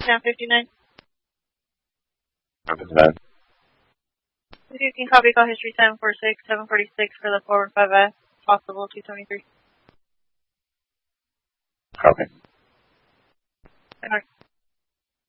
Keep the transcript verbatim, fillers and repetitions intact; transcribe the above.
ten fifty-nine. ten fifty-nine. If you can copy call history seven four six, seven forty-six for the forward five F, possible two twenty-three. Copy. All right.